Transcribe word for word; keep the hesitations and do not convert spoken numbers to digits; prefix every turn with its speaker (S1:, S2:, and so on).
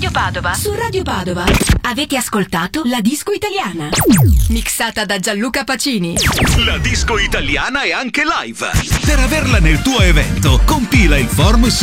S1: Radio Padova.
S2: Su Radio Padova avete ascoltato La Disco Italiana, mixata da Gianluca Pacini.
S3: La disco italiana è anche live. Per averla nel tuo evento, compila il form